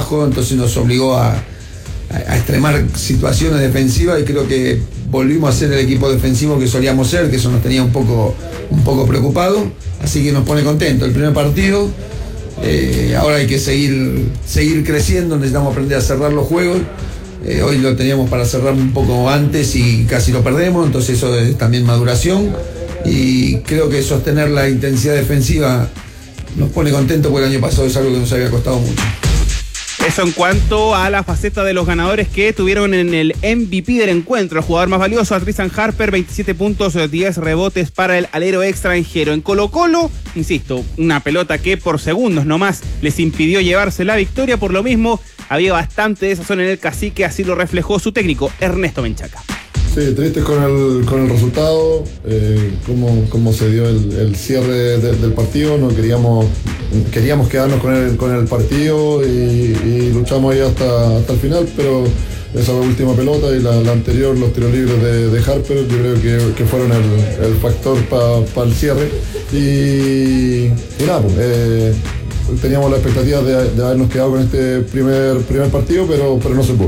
abajo, entonces nos obligó a extremar situaciones defensivas, y creo que volvimos a ser el equipo defensivo que solíamos ser, que eso nos tenía un poco preocupado, así que nos pone contento el primer partido. Ahora hay que seguir creciendo, necesitamos aprender a cerrar los juegos. Hoy lo teníamos para cerrar un poco antes y casi lo perdemos, entonces eso es también maduración, y creo que sostener la intensidad defensiva nos pone contento, porque el año pasado es algo que nos había costado mucho. Eso en cuanto a la faceta de los ganadores que tuvieron en el MVP del encuentro. El jugador más valioso, Tristan Harper, 27 puntos, 10 rebotes para el alero extranjero. En Colo-Colo, insisto, una pelota que por segundos nomás les impidió llevarse la victoria. Por lo mismo, había bastante desazón en el Cacique, así lo reflejó su técnico, Ernesto Menchaca. Sí, triste con el resultado, cómo se dio el cierre del partido. No queríamos quedarnos con el partido y luchamos ahí hasta el final, pero esa última pelota y la anterior, los tiros libres de Harper, yo creo que fueron el factor para el cierre. Y nada, teníamos la expectativa de habernos quedado con este primer partido, pero no se pudo.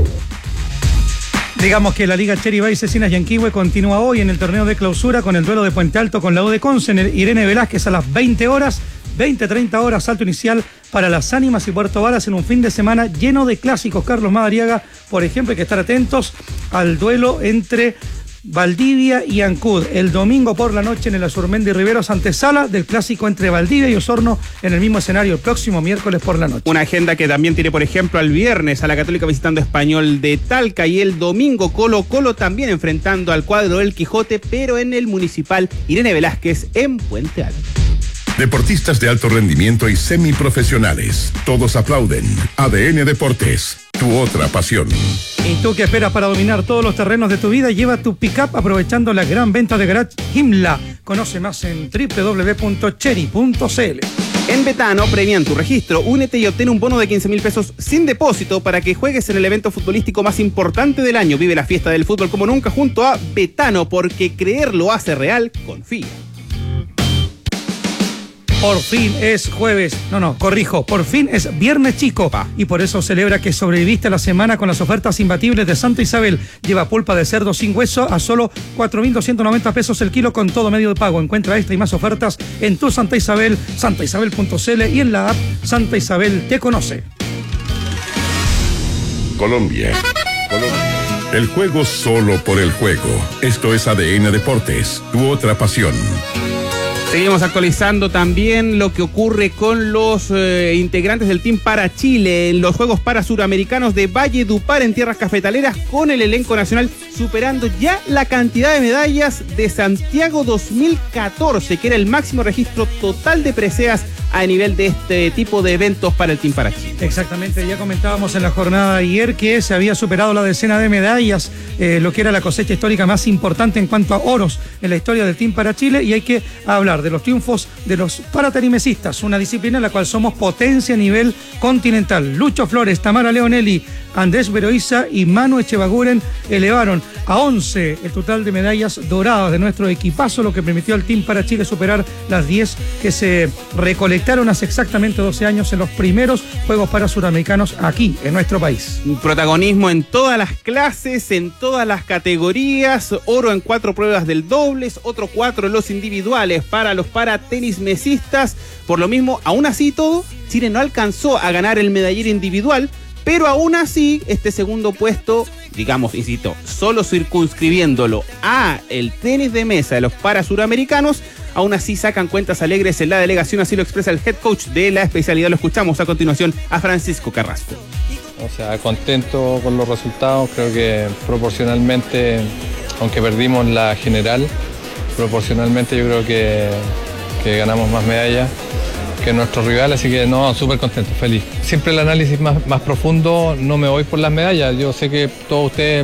Digamos que la Liga Cherry Bay Cecinas Yanquihue continúa hoy en el torneo de clausura con el duelo de Puente Alto con la U de Conce en el Irene Velázquez a las 20:30 horas, salto inicial para Las Ánimas y Puerto Varas en un fin de semana lleno de clásicos. Carlos Madariaga, por ejemplo, hay que estar atentos al duelo entre Valdivia y Ancud. El domingo por la noche en el Azurmendi Riveros, antesala del clásico entre Valdivia y Osorno en el mismo escenario el próximo miércoles por la noche. Una agenda que también tiene, por ejemplo, al viernes a la Católica visitando Español de Talca, y el domingo Colo-Colo también enfrentando al cuadro del Quijote, pero en el Municipal Irene Velázquez en Puente Alto. Deportistas de alto rendimiento y semiprofesionales, todos aplauden. ADN Deportes, tu otra pasión. ¿Y tú qué esperas para dominar todos los terrenos de tu vida? Lleva tu pick-up aprovechando la gran venta de Garage Himla. Conoce más en www.cherry.cl. En Betano premian tu registro. Únete y obtén un bono de 15.000 pesos sin depósito para que juegues en el evento futbolístico más importante del año. Vive la fiesta del fútbol como nunca junto a Betano, porque creer lo hace real. Confía. Por fin es jueves, por fin es viernes chico, y por eso celebra que sobreviviste a la semana con las ofertas imbatibles de Santa Isabel. Lleva pulpa de cerdo sin hueso a solo 4.290 pesos el kilo con todo medio de pago. Encuentra esta y más ofertas en tu Santa Isabel, santaisabel.cl, y en la app Santa Isabel te conoce. Colombia. El juego solo por el juego. Esto es ADN Deportes, tu otra pasión. Seguimos actualizando también lo que ocurre con los integrantes del Team para Chile en los Juegos Parasuramericanos de Valledupar en tierras cafetaleras, con el elenco nacional superando ya la cantidad de medallas de Santiago 2014, que era el máximo registro total de preseas a nivel de este tipo de eventos para el Team para Chile. Exactamente, ya comentábamos en la jornada de ayer que se había superado la decena de medallas, lo que era la cosecha histórica más importante en cuanto a oros en la historia del Team para Chile, y hay que hablar de los triunfos de los paratarimesistas, una disciplina en la cual somos potencia a nivel continental. Lucho Flores, Tamara Leonelli, Andrés Veroiza y Manu Echevaguren elevaron a 11 el total de medallas doradas de nuestro equipazo, lo que permitió al Team para Chile superar las 10 que se recolectaron hace exactamente 12 años en los primeros Juegos Parasuramericanos aquí en nuestro país. Protagonismo en todas las clases, en todas las categorías, oro en 4 pruebas del dobles, otro 4 en los individuales para los paratenismesistas. Por lo mismo, aún así todo, Chile no alcanzó a ganar el medallero individual, pero aún así este segundo puesto, digamos, insisto, solo circunscribiéndolo a el tenis de mesa de los parasuramericanos, aún así sacan cuentas alegres en la delegación, así lo expresa el head coach de la especialidad. Lo escuchamos a continuación a Francisco Carrasco. O sea, contento con los resultados, creo que proporcionalmente, aunque perdimos la general, proporcionalmente yo creo que ganamos más medallas que nuestro rival, así que no, súper contento, feliz. Siempre el análisis más profundo, no me voy por las medallas. Yo sé que todos ustedes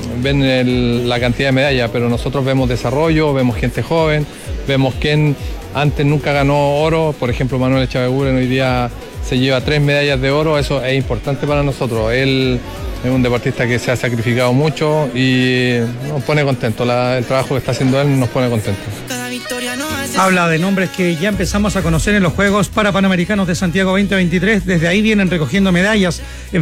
ven la cantidad de medallas, pero nosotros vemos desarrollo, vemos gente joven, vemos quién antes nunca ganó oro. Por ejemplo, Manuel Echevaguren hoy día se lleva 3 medallas de oro, eso es importante para nosotros. Él es un deportista que se ha sacrificado mucho y nos pone contento. El trabajo que está haciendo él nos pone contentos. Habla de nombres que ya empezamos a conocer en los Juegos Parapanamericanos de Santiago 2023. Desde ahí vienen recogiendo medallas.